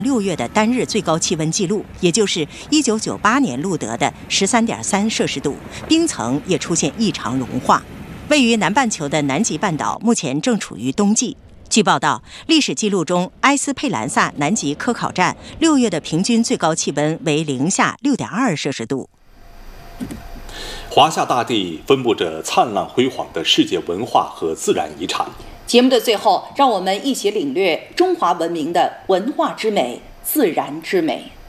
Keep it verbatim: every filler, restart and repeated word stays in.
六月的单日最高气温记录，也就是一九九八年录得的十三点三摄氏度，冰层也出现异常融化。位于南半球的南极半岛目前正处于冬季。据报道，历史记录中，埃斯佩兰萨南极科考站六月的平均最高气温为零下六点二摄氏度。 华夏大地分布着灿烂辉煌的世界文化和自然遗产。 节目的最后，让我们一起领略中华文明的文化之美、自然之美。